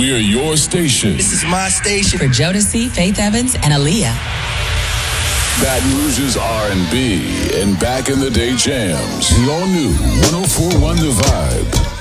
We're your station. This is my station. For Jodeci, Faith Evans, and Aaliyah. Baton Rouge's R&B and back in the day jams. The all new 104.1 The Vibe.